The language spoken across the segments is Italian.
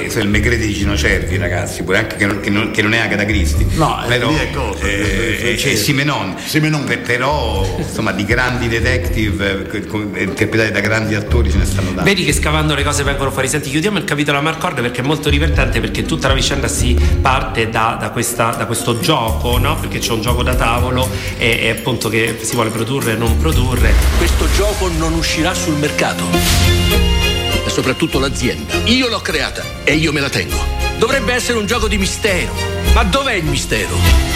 il Megrede di Gino Cervi, ragazzi, pure anche che non è Agatha Christie. No, però lì è cosa. è Simenon. Però insomma di grandi detective interpretati da grandi attori ce ne stanno tanti. Vedi che scavando le cose vengono fuori. Senti, chiudiamo il capitolo Amarcord perché è molto divertente, perché tutta la vicenda si parte da questo gioco, no? Perché c'è un gioco da tavolo e appunto che si vuole produrre e non produrre. Questo gioco non uscirà sul mercato. E soprattutto l'azienda. Io l'ho creata e io me la tengo. Dovrebbe essere un gioco di mistero. Ma dov'è il mistero?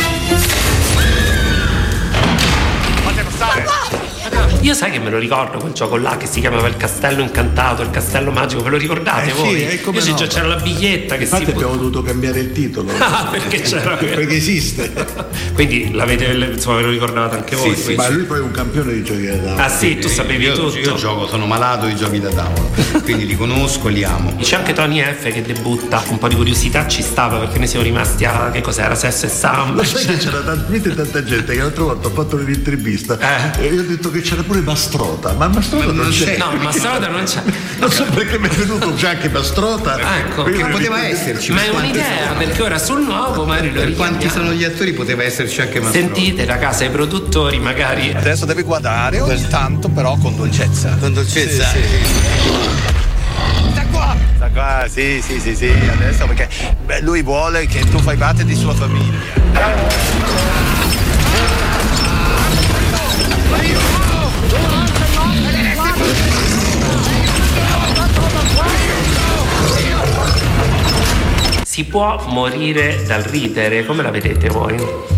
Fatelo stare! Io sai che me lo ricordo quel gioco là che si chiamava il Castello Incantato, il Castello Magico, ve lo ricordate voi? Io no. c'era la biglietta che infatti abbiamo dovuto cambiare il titolo. Perché c'era perché esiste. Quindi insomma ve lo ricordate anche voi? Sì, ma lui poi è un campione di giochi da tavolo. Ah sì, tu sapevi tutto. Io gioco, sono malato di giochi da tavolo, quindi li conosco e li amo. C'è anche Tony F che debutta, un po' di curiosità ci stava perché noi siamo rimasti a che cos'era, Sesso e Samba. Ma sai che c'era tanta gente che l'altra volta ho fatto un'intervista e io ho detto che c'era pure Mastrota, ma Mastrota non c'è. No, Mastrota non c'è. Non so perché mi è venuto c'è anche Mastrota. Ecco, che poteva esserci. Ma è un'idea, perché ora sul nuovo magari lo richiamiamo. Quanti sono gli attori, poteva esserci anche Mastrota. Sentite da casa i produttori magari. Adesso devi guardare ogni tanto, però con dolcezza. Con dolcezza? Sì. Sta qua, sì, adesso perché lui vuole che tu fai parte di sua famiglia. Si può morire dal ridere, come la vedete voi?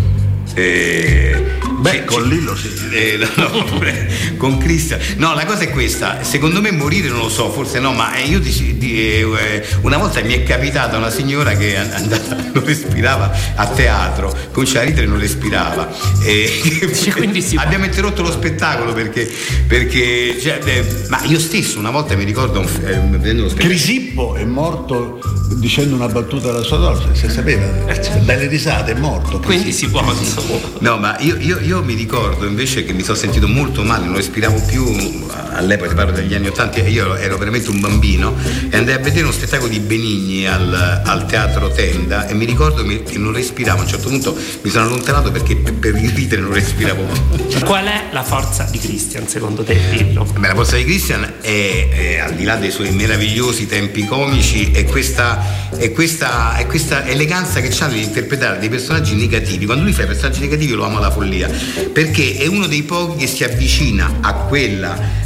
Con Lillo sì. Con Christian. No, la cosa è questa. Secondo me morire non lo so, forse no, ma io una volta mi è capitata una signora che non respirava a teatro, cominciava a ridere e non respirava. Quindi abbiamo interrotto lo spettacolo perché ma io stesso una volta mi ricordo vedendo lo spettacolo. Crisippo è morto dicendo una battuta alla sua donna, se sapeva, dalle risate è morto. Quindi si può. No, ma io mi ricordo invece che mi sono sentito molto male, non respiravo più, all'epoca, ti parlo degli anni '80, io ero veramente un bambino e andai a vedere uno spettacolo di Benigni al Teatro Tenda e mi ricordo che non respiravo, a un certo punto mi sono allontanato perché per il ridere non respiravo più. Qual è la forza di Christian secondo te, Lillo? La forza di Christian è al di là dei suoi meravigliosi tempi comici, è questa eleganza che ha nell'interpretare dei personaggi negativi. Quando lui fa i personaggi negativi lo amo alla follia, perché è uno dei pochi che si avvicina a quella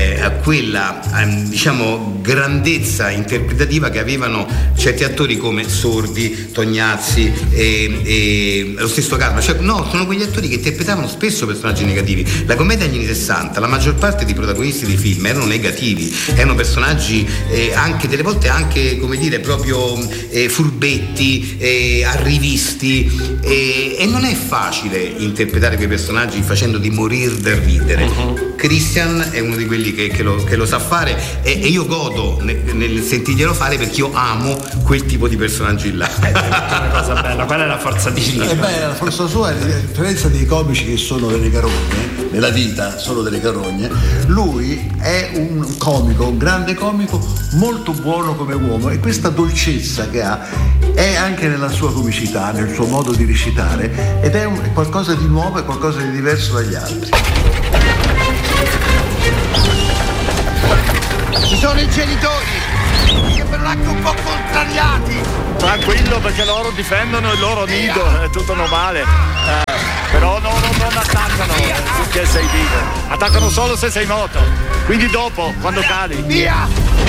diciamo grandezza interpretativa che avevano certi attori come Sordi, Tognazzi e lo stesso Carlo. Sono quegli attori che interpretavano spesso personaggi negativi. La commedia degli anni 60, la maggior parte dei protagonisti dei film erano negativi, erano personaggi anche delle volte anche, come dire, proprio furbetti, arrivisti, e non è facile interpretare quei personaggi facendo di morire dal ridere. Christian è uno di quelli che lo sa fare e io godo nel sentirglielo fare, perché io amo quel tipo di personaggi là. È una cosa bella. Qual è la forza di Lillo? La forza sua è, a differenza dei comici che sono delle carogne nella vita, sono delle carogne, lui è un comico, un grande comico, molto buono come uomo, e questa dolcezza che ha è anche nella sua comicità, nel suo modo di recitare, ed è qualcosa di nuovo e qualcosa di diverso dagli altri. Ci sono i genitori che però anche un po' contrariati. Tranquillo, perché loro difendono il loro nido, è tutto normale. Però non attaccano finché sei vivo. Attaccano solo se sei morto. Quindi dopo, quando cadi. Via!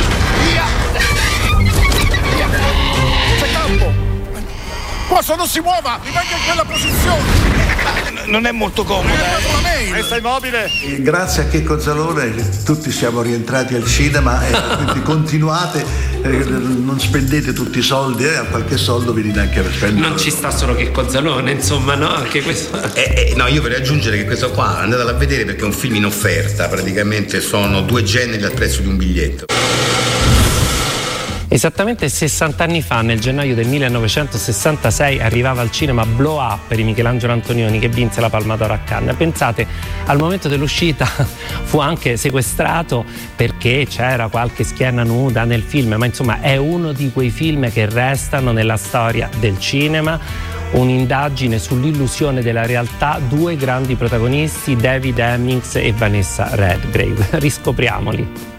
C'è campo! Questo non si muova! Rimanga in quella posizione! Non è molto comoda. Resta immobile. Grazie a Checco Zalone tutti siamo rientrati al cinema, quindi continuate, non spendete tutti i soldi, qualche soldo venite anche per spendere. Non ci sta solo Checco Zalone, insomma, no? Anche questo. No, io vorrei aggiungere che questo qua andatelo a vedere perché è un film in offerta, praticamente sono 2 generi al prezzo di un biglietto. Esattamente 60 anni fa, nel gennaio del 1966, arrivava al cinema Blow Up di Michelangelo Antonioni, che vinse la Palma d'Oro a Cannes. Pensate, al momento dell'uscita fu anche sequestrato perché c'era qualche schiena nuda nel film, ma insomma è uno di quei film che restano nella storia del cinema. Un'indagine sull'illusione della realtà, due grandi protagonisti, David Hemmings e Vanessa Redgrave. Riscopriamoli.